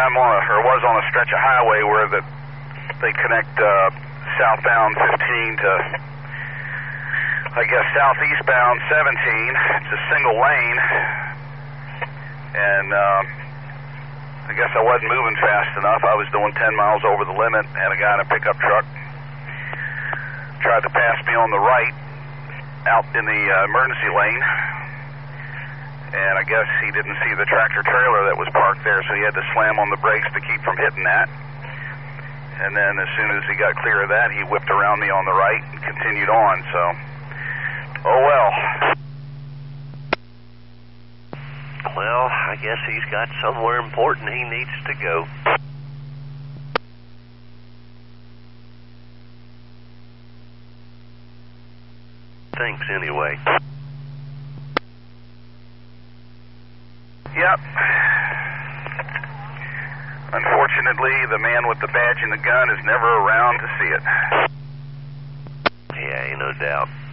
was on a stretch of highway where they connect southbound 15 to, I guess, southeastbound 17. It's a single lane, and I guess I wasn't moving fast enough. I was doing 10 miles over the limit. Had a guy in a pickup truck tried to pass me on the right out in the emergency lane, and I guess he didn't see the tractor trailer that was parked there, so he had to slam on the brakes to keep from hitting that. And then as soon as he got clear of that, he whipped around me on the right and continued on, so oh well. Well, I guess he's got somewhere important he needs to go. Thanks anyway. Yep. Unfortunately, the man with the badge and the gun is never around to see it. Yeah, ain't no doubt.